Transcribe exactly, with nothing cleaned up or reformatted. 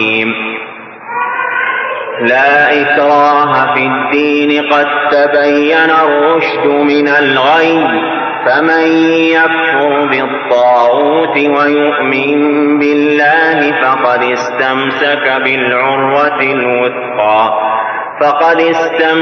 لا إكراه في الدين قد تبين الرشد من الغي فمن يكفر بالطاغوت ويؤمن بالله فقد استمسك بالعروة الوثقى فقد استمسك